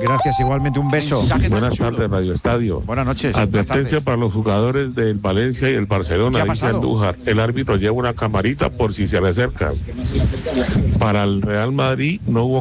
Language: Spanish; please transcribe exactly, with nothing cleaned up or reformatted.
Gracias, igualmente, un beso. Mensaje Buenas tardes, Radio Estadio. Buenas noches. Advertencia Buenas tardes. para los jugadores del Valencia y el Barcelona. ¿Qué ha Dice pasado? Andújar, el árbitro lleva una camarita por si se le acercan. Para el Real Madrid no hubo